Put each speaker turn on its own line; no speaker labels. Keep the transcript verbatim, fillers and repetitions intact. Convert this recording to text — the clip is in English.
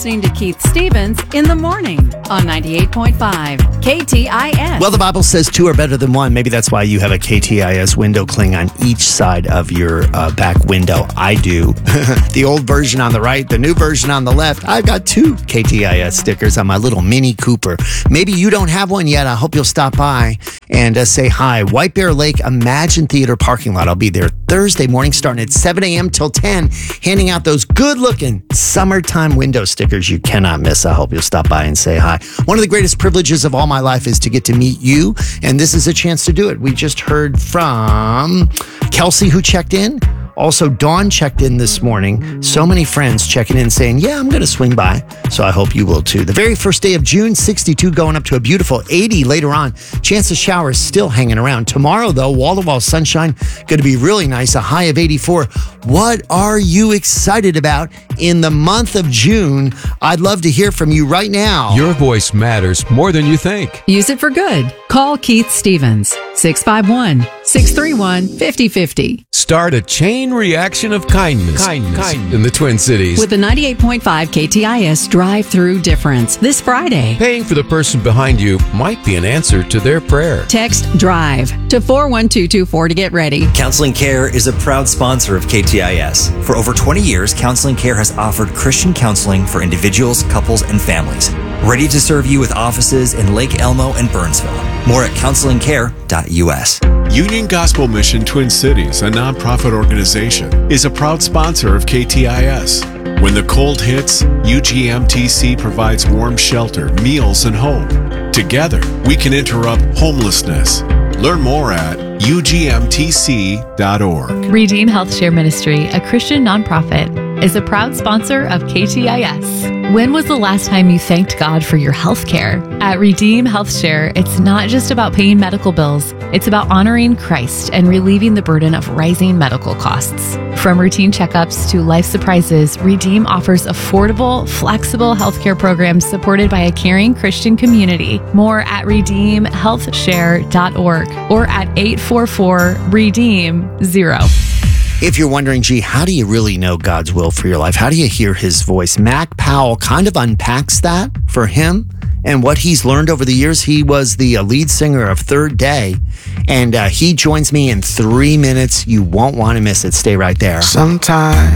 listening to Keith Stevens in the morning on ninety-eight point five K T I S.
Well, the Bible says two are better than one. Maybe that's why you have a K T I S window cling on each side of your uh, back window. I do. The old version on the right, the new version on the left. I've got two K T I S stickers on my little Mini Cooper. Maybe you don't have one yet. I hope you'll stop by and uh, say hi. White Bear Lake Imagine Theater parking lot. I'll be there Thursday morning starting at seven a.m. till ten, handing out those good-looking summertime window stickers you cannot miss. I hope you'll stop by and say hi. One of the greatest privileges of all my life is to get to meet you, and this is a chance to do it. We just heard from Kelsey, who checked in. Also, Dawn checked in this morning. So many friends checking in saying, yeah, I'm going to swing by. So I hope you will too. The very first day of June, sixty-two going up to a beautiful eighty later on. Chance of showers still hanging around. Tomorrow, though, wall-to-wall sunshine. Going to be really nice. A high of eighty-four. What are you excited about in the month of June? I'd love to hear from you right now.
Your voice matters more than you think.
Use it for good. Call Keith Stevens, six five one, six three one, five oh five oh.
Start a chain reaction of kindness, kindness, kindness in the Twin Cities.
With the ninety-eight point five K T I S drive-through difference this Friday.
Paying for the person behind you might be an answer to their prayer.
Text DRIVE to four one two two four to get ready.
Counseling Care is a proud sponsor of K T I S. For over twenty years, Counseling Care has offered Christian counseling for individuals, couples, and families. Ready to serve you with offices in Lake Elmo and Burnsville. More at counseling care dot U S.
Union Gospel Mission Twin Cities, a nonprofit organization, is a proud sponsor of K T I S. When the cold hits, U G M T C provides warm shelter, meals, and hope. Together, we can interrupt homelessness. Learn more at U G M T C dot org.
Redeem Health Share Ministry, a Christian nonprofit, is a proud sponsor of K T I S. When was the last time you thanked God for your health care? At Redeem Health Share, it's not just about paying medical bills. It's about honoring Christ and relieving the burden of rising medical costs. From routine checkups to life surprises, Redeem offers affordable, flexible healthcare programs supported by a caring Christian community. More at redeem health share dot org or at eight four four, redeem, zero.
If you're wondering, gee, how do you really know God's will for your life? How do you hear his voice? Mac Powell kind of unpacks that for him and what he's learned over the years. He was the lead singer of Third Day, and uh, he joins me in three minutes. You won't want to miss it. Stay right there.
Sometimes